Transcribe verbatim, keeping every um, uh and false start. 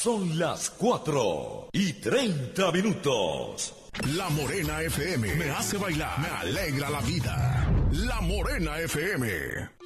Son las cuatro y treinta minutos. La Morena F M me hace bailar, me alegra la vida. La Morena F M.